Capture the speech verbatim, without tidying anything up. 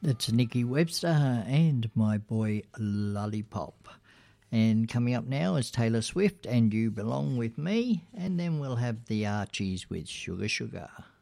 That's Nikki Webster and My Boy Lollipop. And coming up now is Taylor Swift and You Belong With Me, and then we'll have the Archies with Sugar Sugar.